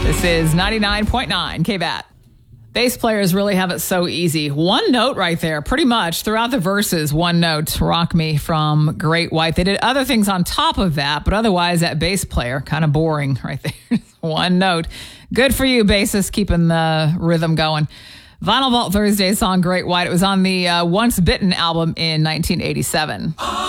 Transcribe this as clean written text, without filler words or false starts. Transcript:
This is 99.9 KBAT. Bass players really have it so easy. One note right there, pretty much throughout the verses, one note. Rock Me from Great White. They did other things on top of that, but otherwise that bass player, kind of boring right there. One note. Good for you, bassist, keeping the rhythm going. Vinyl Vault Thursday song Great White. It was on the Once Bitten album in 1987.